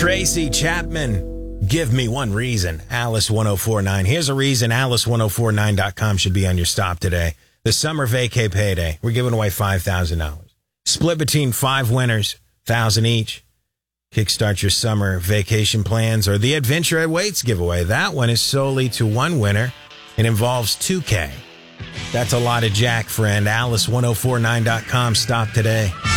Tracy Chapman, give me one reason. Alice 1049. Here's a reason Alice1049.com should be on your stop today. The summer vacay payday. We're giving away $5,000. Split between 5 winners, $1,000 each. Kickstart your summer vacation plans or the Adventure Awaits giveaway. That one is solely to one winner. It involves $2K. That's a lot of jack, friend. Alice1049.com. Stop today.